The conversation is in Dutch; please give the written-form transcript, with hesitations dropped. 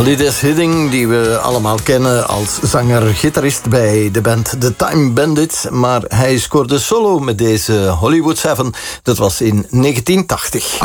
Alides Hidding, die we allemaal kennen als zanger-gitarist bij de band The Time Bandits. Maar hij scoorde solo met deze Hollywood 7. Dat was in 1980.